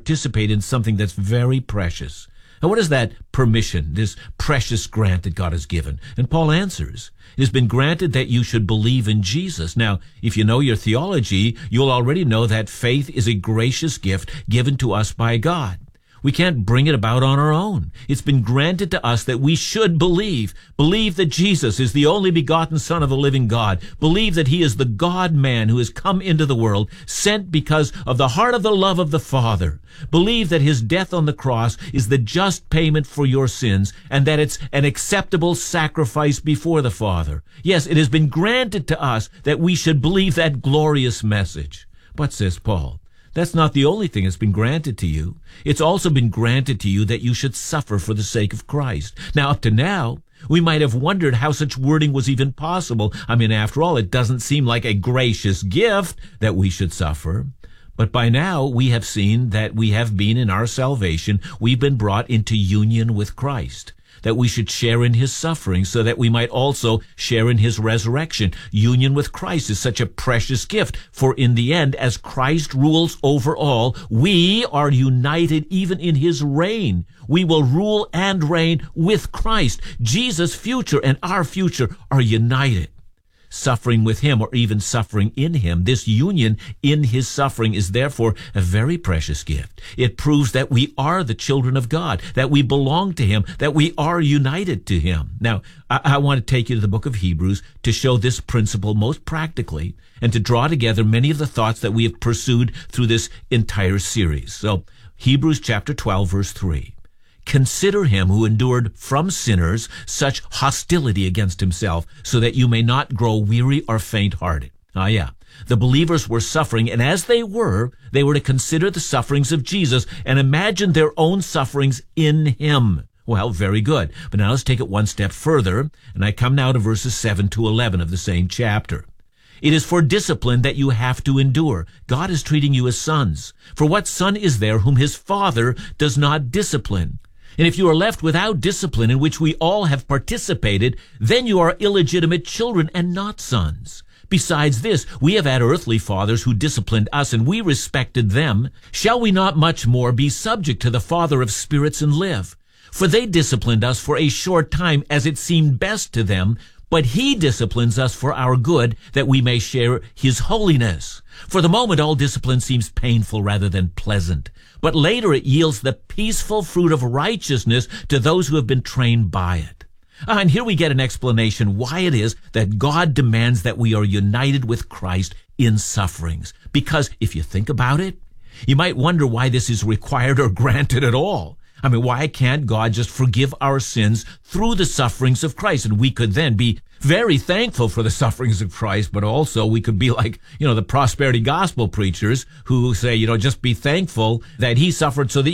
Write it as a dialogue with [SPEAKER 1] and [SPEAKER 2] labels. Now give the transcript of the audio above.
[SPEAKER 1] participate in something that's very precious. And what is that permission, this precious grant that God has given? And Paul answers, it has been granted that you should believe in Jesus. Now, if you know your theology, you'll already know that faith is a gracious gift given to us by God. We can't bring it about on our own. It's been granted to us that we should believe. Believe that Jesus is the only begotten Son of the living God. Believe that he is the God-man who has come into the world, sent because of the heart of the love of the Father. Believe that his death on the cross is the just payment for your sins, and that it's an acceptable sacrifice before the Father. Yes, it has been granted to us that we should believe that glorious message. But, says Paul, that's not the only thing that's been granted to you. It's also been granted to you that you should suffer for the sake of Christ. Now, up to now, we might have wondered how such wording was even possible. I mean, after all, it doesn't seem like a gracious gift that we should suffer. But by now, we have seen that we have been in our salvation, we've been brought into union with Christ, that we should share in his suffering so that we might also share in his resurrection. Union with Christ is such a precious gift, for in the end, as Christ rules over all, we are united even in his reign. We will rule and reign with Christ. Jesus' future and our future are united. Suffering with him, or even suffering in him, this union in his suffering is therefore a very precious gift. It proves that we are the children of God, that we belong to him, that we are united to him. Now, I want to take you to the book of Hebrews to show this principle most practically and to draw together many of the thoughts that we have pursued through this entire series. So, Hebrews chapter 12, verse 3. Consider him who endured from sinners such hostility against himself, so that you may not grow weary or faint-hearted. The believers were suffering, and as they were to consider the sufferings of Jesus and imagine their own sufferings in him. Well, very good. But now let's take it one step further, and I come now to verses 7 to 11 of the same chapter. It is for discipline that you have to endure. God is treating you as sons. For what son is there whom his father does not discipline? And if you are left without discipline, in which we all have participated, then you are illegitimate children and not sons. Besides this, we have had earthly fathers who disciplined us, and we respected them. Shall we not much more be subject to the Father of spirits and live? For they disciplined us for a short time as it seemed best to them, but he disciplines us for our good, that we may share his holiness. For the moment, all discipline seems painful rather than pleasant, but later it yields the peaceful fruit of righteousness to those who have been trained by it. And here we get an explanation why it is that God demands that we are united with Christ in sufferings. Because if you think about it, you might wonder why this is required or granted at all. I mean, why can't God just forgive our sins through the sufferings of Christ? And we could then be very thankful for the sufferings of Christ, but also we could be like, the prosperity gospel preachers who say, just be thankful that he suffered so that